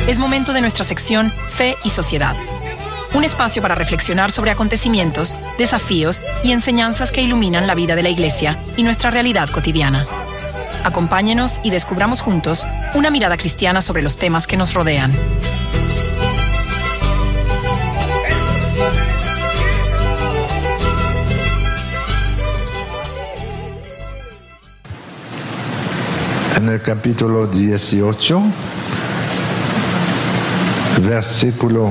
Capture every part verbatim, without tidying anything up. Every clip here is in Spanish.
es momento de nuestra sección Fe y Sociedad. Un espacio para reflexionar sobre acontecimientos, desafíos y enseñanzas que iluminan la vida de la Iglesia y nuestra realidad cotidiana. Acompáñenos y descubramos juntos una mirada cristiana sobre los temas que nos rodean. En el capítulo dieciocho, versículo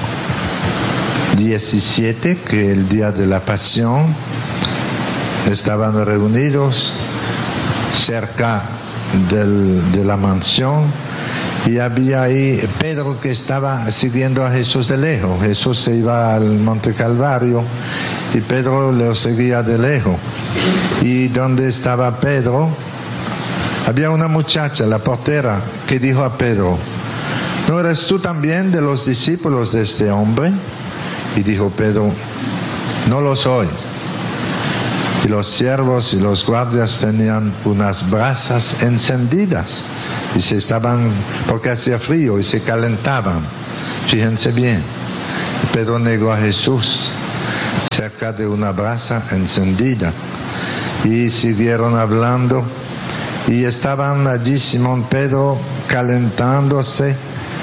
diecisiete, que el día de la pasión estaban reunidos cerca del, de la mansión, y había ahí Pedro que estaba siguiendo a Jesús de lejos. Jesús se iba al Monte Calvario y Pedro lo seguía de lejos. Y donde estaba Pedro, había una muchacha, la portera, que dijo a Pedro: ¿no eres tú también de los discípulos de este hombre? Y dijo Pedro: no lo soy. Y los siervos y los guardias tenían unas brasas encendidas y se estaban, porque hacía frío, y se calentaban. Fíjense bien, Pedro negó a Jesús cerca de una brasa encendida, y siguieron hablando. Y estaban allí Simón Pedro calentándose,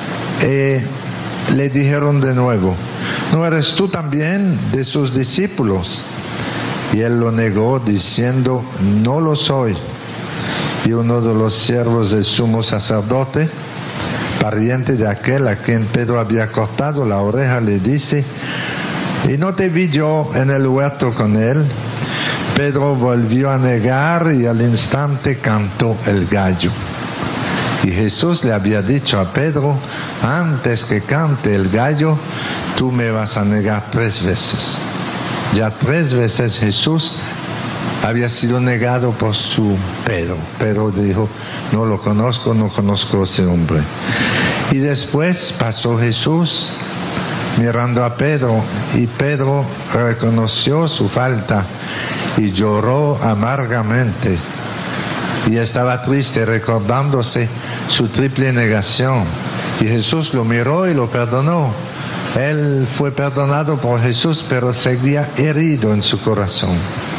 y le dijeron de nuevo: ¿no eres tú también de sus discípulos? Y él lo negó diciendo: no lo soy. Y uno de los siervos del sumo sacerdote, pariente de aquel a quien Pedro había cortado la oreja, le dice: ¿y no te vi yo en el huerto con él? Pedro volvió a negar, y al instante cantó el gallo. Y Jesús le había dicho a Pedro: antes que cante el gallo, tú me vas a negar tres veces. Ya tres veces Jesús había sido negado por su Pedro. Pedro dijo: no lo conozco, no conozco a ese hombre. Y después pasó Jesús mirando a Pedro, y Pedro reconoció su falta y lloró amargamente, y estaba triste recordándose su triple negación. Y Jesús lo miró y lo perdonó. Él fue perdonado por Jesús, pero seguía herido en su corazón.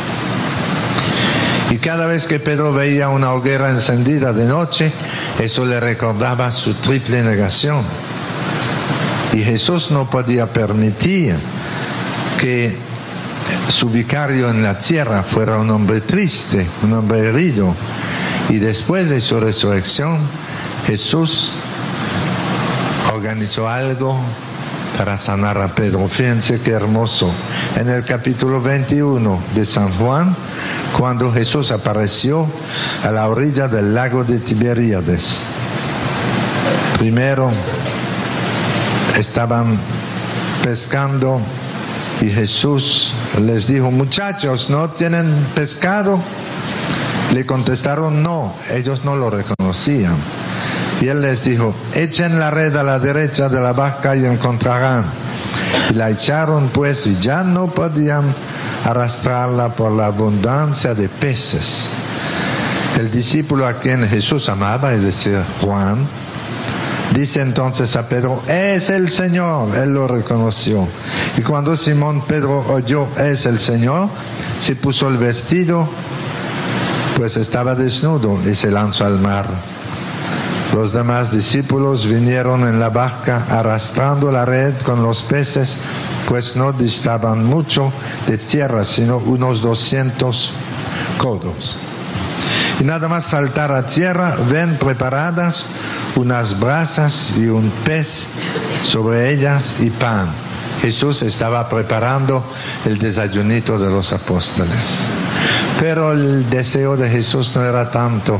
Y cada vez que Pedro veía una hoguera encendida de noche, eso le recordaba su triple negación. Y Jesús no podía permitir que su vicario en la tierra fuera un hombre triste, un hombre herido. Y después de su resurrección, Jesús organizó algo para sanar a Pedro. Fíjense qué hermoso. En el capítulo veintiuno de San Juan, cuando Jesús apareció a la orilla del lago de Tiberíades, primero estaban pescando y Jesús les dijo: muchachos, ¿no tienen pescado? Le contestaron: no. Ellos no lo reconocían. Y él les dijo: echen la red a la derecha de la barca y encontrarán. Y la echaron pues, y ya no podían arrastrarla por la abundancia de peces. El discípulo a quien Jesús amaba, es decir, Juan, dice entonces a Pedro: es el Señor. Él lo reconoció. Y cuando Simón Pedro oyó: es el Señor, se puso el vestido, pues estaba desnudo, y se lanzó al mar. Los demás discípulos vinieron en la barca arrastrando la red con los peces, pues no distaban mucho de tierra, sino unos doscientos codos. Y nada más saltar a tierra, ven preparadas unas brasas y un pez sobre ellas y pan. Jesús estaba preparando el desayunito de los apóstoles. Pero el deseo de Jesús no era tanto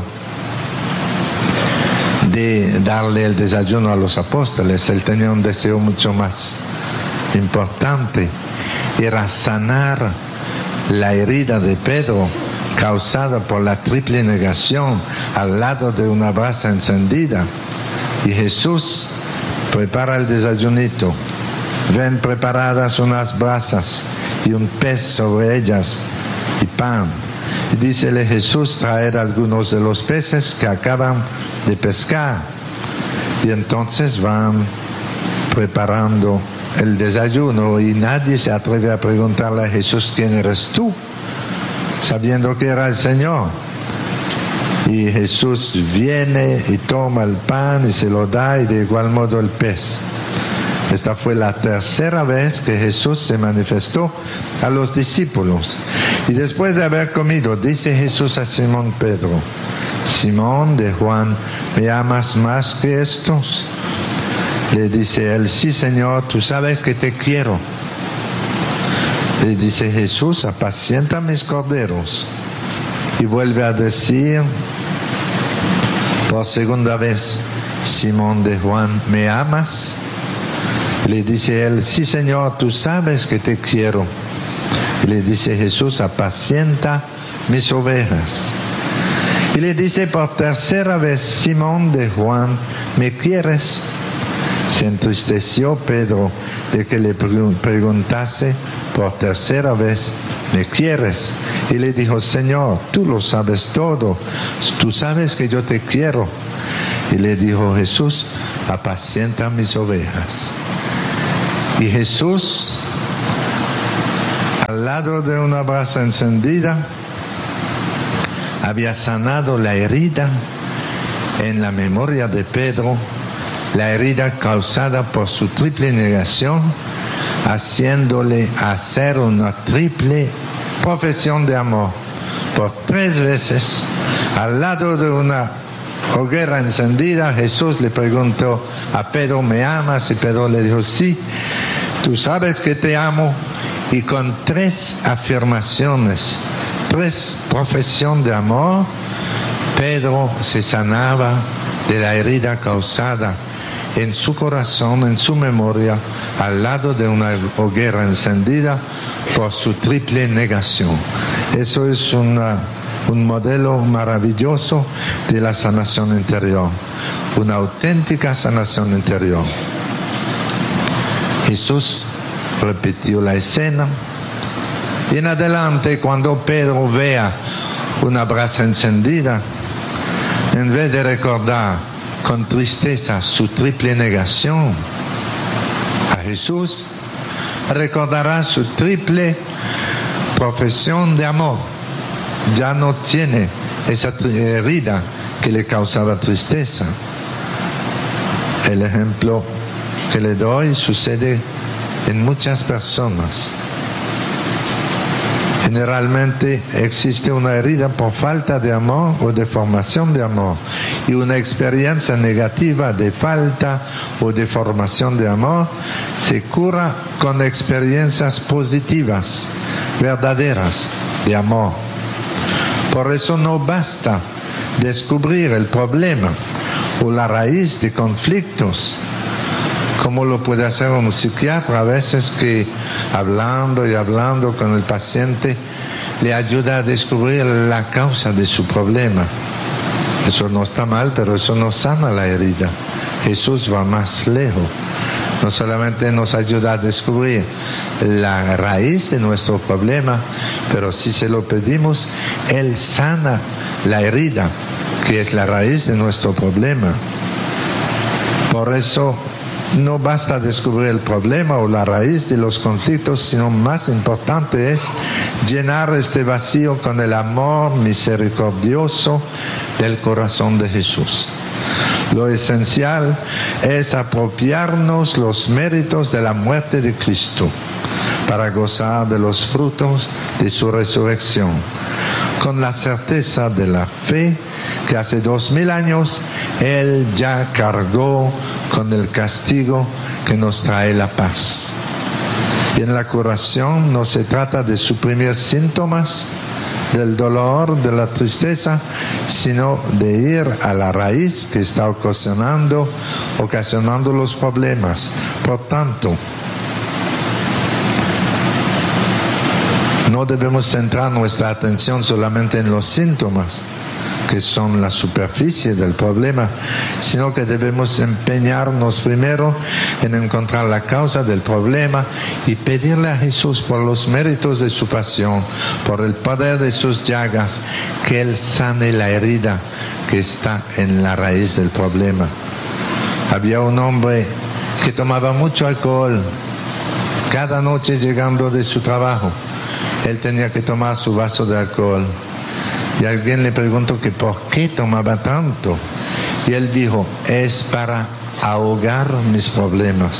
de darle el desayuno a los apóstoles. Él tenía un deseo mucho más importante. Era sanar la herida de Pedro causada por la triple negación al lado de una brasa encendida. Y Jesús prepara el desayunito. Ven preparadas unas brasas y un pez sobre ellas y pan. Y dícele Jesús: traer algunos de los peces que acaban de pescar. Y entonces van preparando el desayuno y nadie se atreve a preguntarle a Jesús: ¿quién eres tú?, sabiendo que era el Señor. Y Jesús viene y toma el pan y se lo da, y de igual modo el pez. Esta fue la tercera vez que Jesús se manifestó a los discípulos. Y después de haber comido, dice Jesús a Simón Pedro: Simón de Juan, ¿me amas más que estos? Le dice él: sí, Señor, tú sabes que te quiero. Le dice Jesús: apacienta mis corderos. Y vuelve a decir por segunda vez: Simón de Juan, ¿me amas? Le dice él: sí, Señor, tú sabes que te quiero. Y le dice Jesús: apacienta mis ovejas. Y le dice por tercera vez: Simón de Juan, ¿me quieres? Se entristeció Pedro de que le preguntase por tercera vez: ¿me quieres? Y le dijo: Señor, tú lo sabes todo, tú sabes que yo te quiero. Y le dijo Jesús: apacienta mis ovejas. Y Jesús, al lado de una brasa encendida, había sanado la herida en la memoria de Pedro, la herida causada por su triple negación, haciéndole hacer una triple profesión de amor. Por tres veces, al lado de una hoguera encendida, Jesús le preguntó a Pedro: ¿me amas? Y Pedro le dijo: sí, tú sabes que te amo. Y con tres afirmaciones, tres profesiones de amor, Pedro se sanaba de la herida causada en su corazón, en su memoria, al lado de una hoguera encendida por su triple negación. Eso es una, un modelo maravilloso de la sanación interior, una auténtica sanación interior. Jesús repitió la escena, y en adelante, cuando Pedro vea una brasa encendida, en vez de recordar con tristeza su triple negación a Jesús, recordará su triple profesión de amor. Ya no tiene esa herida que le causaba tristeza. El ejemplo que le doy sucede en muchas personas. Generalmente existe una herida por falta de amor o de formación de amor, y una experiencia negativa de falta o de formación de amor se cura con experiencias positivas, verdaderas, de amor. Por eso no basta descubrir el problema o la raíz de conflictos, como lo puede hacer un psiquiatra a veces, que hablando y hablando con el paciente le ayuda a descubrir la causa de su problema. Eso no está mal, pero eso no sana la herida. Jesús va más lejos. No solamente nos ayuda a descubrir la raíz de nuestro problema, pero si se lo pedimos, Él sana la herida, que es la raíz de nuestro problema. Por eso no basta descubrir el problema o la raíz de los conflictos, sino más importante es llenar este vacío con el amor misericordioso del corazón de Jesús. Lo esencial es apropiarnos los méritos de la muerte de Cristo para gozar de los frutos de su resurrección, con la certeza de la fe que hace dos mil años Él ya cargó con el castigo que nos trae la paz. Y en la curación no se trata de suprimir síntomas del dolor, de la tristeza, sino de ir a la raíz que está ocasionando, ocasionando los problemas. Por tanto, no debemos centrar nuestra atención solamente en los síntomas, que son la superficie del problema, sino que debemos empeñarnos primero en encontrar la causa del problema y pedirle a Jesús, por los méritos de su pasión, por el poder de sus llagas, que Él sane la herida que está en la raíz del problema. había un hombre que tomaba mucho alcohol. Cada noche llegando de su trabajo, él tenía que tomar su vaso de alcohol. Y alguien le preguntó que por qué tomaba tanto. Y él dijo, es para ahogar mis problemas.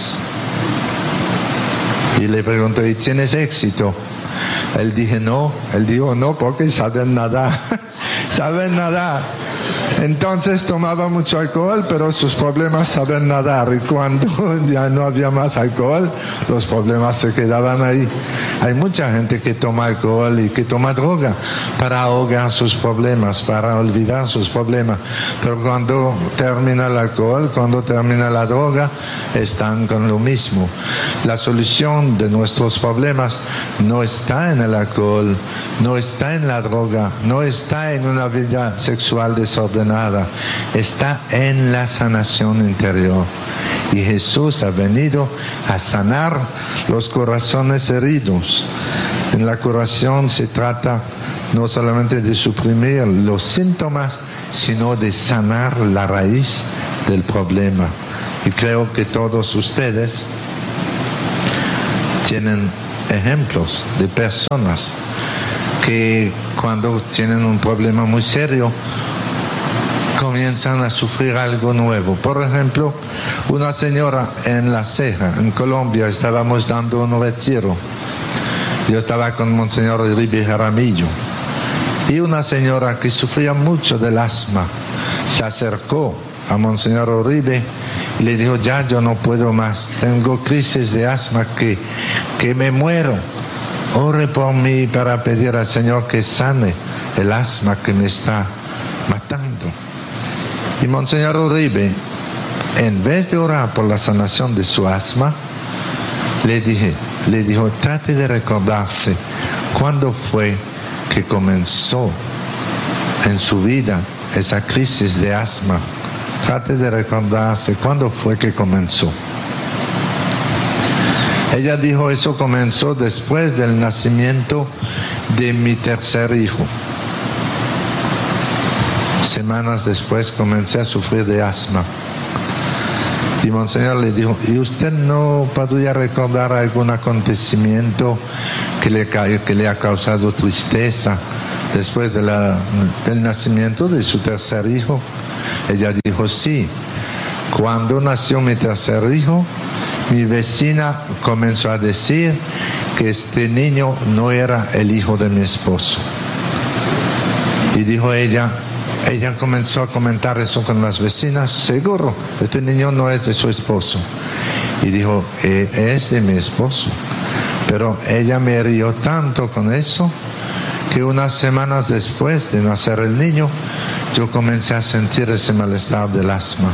Y le preguntó, ¿y tienes éxito? Él dije, no. Él dijo, no, porque saben nadar. Saben nadar. Entonces tomaba mucho alcohol, pero sus problemas saben nadar. Y cuando ya no había más alcohol, los problemas se quedaban ahí. Hay mucha gente que toma alcohol y que toma droga para ahogar sus problemas, para olvidar sus problemas. Pero cuando termina el alcohol, cuando termina la droga, están con lo mismo. La solución de nuestros problemas no está en el alcohol, no está en la droga, no está en una vida sexual desordenada, está en la sanación interior. Y Jesús ha venido a sanar los corazones heridos. En la curación se trata no solamente de suprimir los síntomas, sino de sanar la raíz del problema. Y creo que todos ustedes tienen ejemplos de personas que cuando tienen un problema muy serio comienzan a sufrir algo nuevo. Por ejemplo, una señora en La Ceja, en Colombia, estábamos dando un retiro. Yo estaba con Monseñor Uribe Jaramillo. Y una señora que sufría mucho del asma se acercó a Monseñor Uribe y le dijo, ya yo no puedo más, tengo crisis de asma que, que me muero. Ore por mí para pedir al Señor que sane el asma que me está matando. Y Monseñor Uribe, en vez de orar por la sanación de su asma, le dije, le dijo, trate de recordarse cuándo fue que comenzó en su vida esa crisis de asma. Trate de recordarse cuándo fue que comenzó. Ella dijo, eso comenzó después del nacimiento de mi tercer hijo. Semanas después comencé a sufrir de asma. Y Monseñor le dijo, ¿y usted no podría recordar algún acontecimiento que le, que le ha causado tristeza después de la, del nacimiento de su tercer hijo? Ella dijo, sí. Cuando nació mi tercer hijo, mi vecina comenzó a decir que este niño no era el hijo de mi esposo. Y dijo ella, ella comenzó a comentar eso con las vecinas, seguro, este niño no es de su esposo. Y dijo, eh, es de mi esposo. Pero ella me hirió tanto con eso, que unas semanas después de nacer el niño, yo comencé a sentir ese malestar del asma.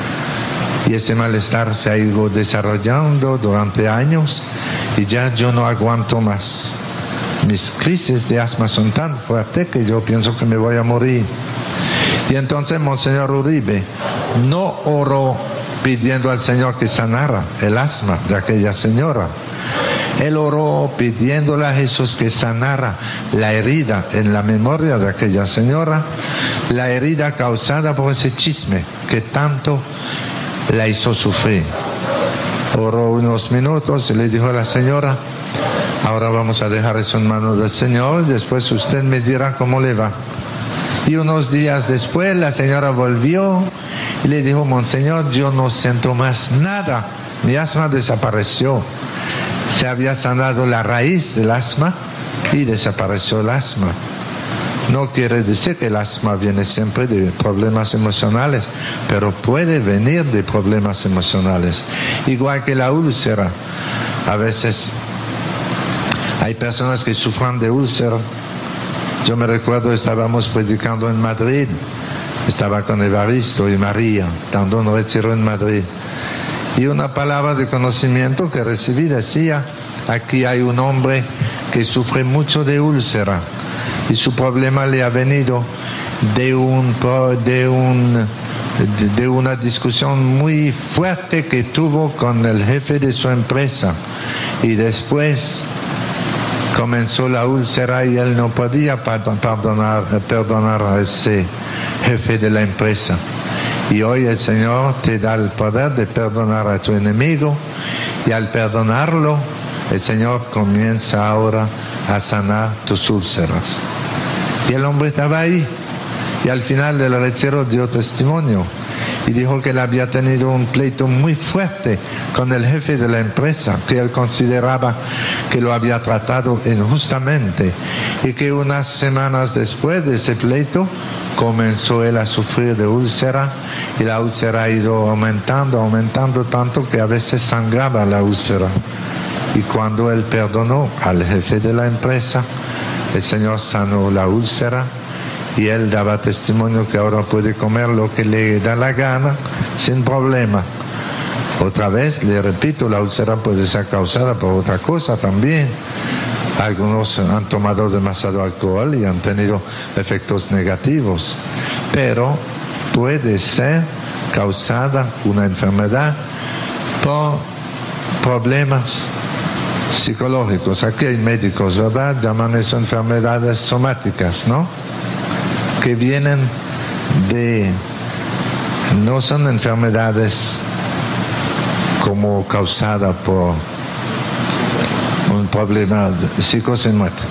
Y ese malestar se ha ido desarrollando durante años y ya yo no aguanto más. Mis crisis de asma son tan fuertes que yo pienso que me voy a morir. Y entonces Monseñor Uribe no oró pidiendo al Señor que sanara el asma de aquella señora. Él oró pidiéndole a Jesús que sanara la herida en la memoria de aquella señora, la herida causada por ese chisme que tanto la hizo sufrir. Oró unos minutos y le dijo a la señora, ahora vamos a dejar eso en manos del Señor, después usted me dirá cómo le va. Y unos días después la señora volvió y le dijo, Monseñor, yo no siento más nada, mi asma desapareció. Se había sanado la raíz del asma y desapareció el asma. No quiere decir que el asma viene siempre de problemas emocionales, pero puede venir de problemas emocionales. Igual que la úlcera. A veces hay personas que sufren de úlcera. Yo me recuerdo, estábamos predicando en Madrid, estaba con Evaristo y María, dando un retiro en Madrid. Y una palabra de conocimiento que recibí decía, aquí hay un hombre que sufre mucho de úlcera y su problema le ha venido de, un, de, un, de una discusión muy fuerte que tuvo con el jefe de su empresa y después comenzó la úlcera y él no podía perdonar, perdonar a ese jefe de la empresa. Y hoy el Señor te da el poder de perdonar a tu enemigo, y al perdonarlo, el Señor comienza ahora a sanar tus úlceras. Y el hombre estaba ahí, y al final del retiro dio testimonio, y dijo que él había tenido un pleito muy fuerte con el jefe de la empresa, que él consideraba que lo había tratado injustamente, y que unas semanas después de ese pleito comenzó él a sufrir de úlcera, y la úlcera ha ido aumentando, aumentando tanto que a veces sangraba la úlcera. Y cuando él perdonó al jefe de la empresa, el Señor sanó la úlcera, y él daba testimonio que ahora puede comer lo que le da la gana sin problema. Otra vez, le repito, la úlcera puede ser causada por otra cosa también. Algunos han tomado demasiado alcohol y han tenido efectos negativos, pero puede ser causada una enfermedad por problemas psicológicos. Aquí hay médicos, ¿verdad? Llaman eso enfermedades somáticas, ¿no? Que vienen de... no son enfermedades como causadas por un problema psicosomático.